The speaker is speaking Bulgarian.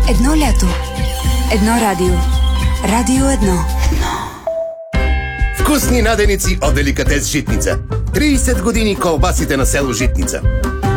Едно лято. Едно радио. Радио 1. Вкусни наденици от Деликатес Житница. 30 години колбасите на село Житница.